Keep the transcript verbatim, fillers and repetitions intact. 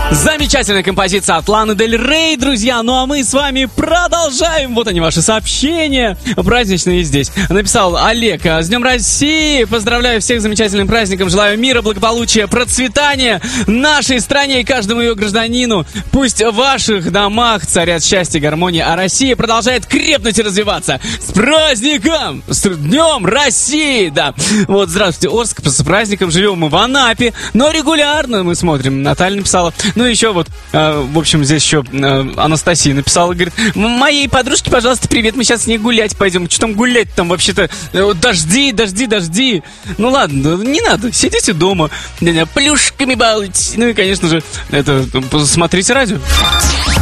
Замечательная композиция от Ланы Дель Рей, друзья. Ну а мы с вами продолжаем. Вот они, ваши сообщения. Праздничные здесь. Написал Олег: с Днем России! Поздравляю всех с замечательным праздником. Желаю мира, благополучия, процветания нашей стране и каждому ее гражданину. Пусть в ваших домах царят счастье, гармония, а Россия продолжает крепнуть и развиваться. С праздником! С Днем России! Да. Вот, здравствуйте, Орск. С праздником. Живем мы в Анапе, но регулярно мы смотрим. Наталья написала. Ну, еще вот, э, в общем, здесь еще э, Анастасия написала, говорит: моей подружке, пожалуйста, привет, мы сейчас с ней гулять пойдем. Что там гулять там вообще-то? Э, дожди, дожди, дожди. Ну, ладно, не надо, сидите дома, плюшками балуйтесь. Ну и, конечно же, это, смотрите радио.